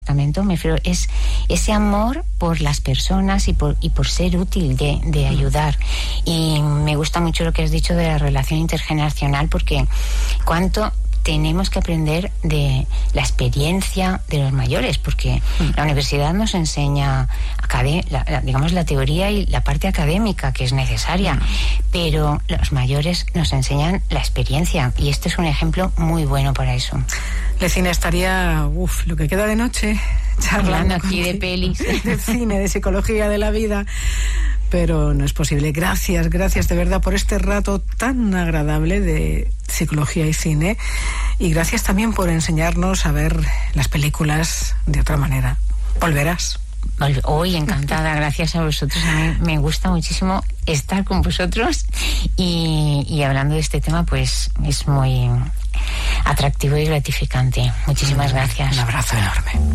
departamento, me refiero, es ese amor por las personas y por ser útil de ayudar. Y me gusta mucho lo que has dicho de la relación intergeneracional, porque cuánto tenemos que aprender de la experiencia de los mayores, porque la universidad nos enseña digamos la teoría y la parte académica que es necesaria, pero los mayores nos enseñan la experiencia, y este es un ejemplo muy bueno para eso. Lecina, estaría lo que queda de noche charlando aquí de pelis, de cine, de psicología de la vida, pero no es posible. Gracias de verdad por este rato tan agradable de psicología y cine, y gracias también por enseñarnos a ver las películas de otra manera. ¿Volverás? Hoy encantada, gracias a vosotros. A mí me gusta muchísimo estar con vosotros y hablando de este tema, pues es muy atractivo y gratificante. Muchísimas gracias. Un abrazo enorme.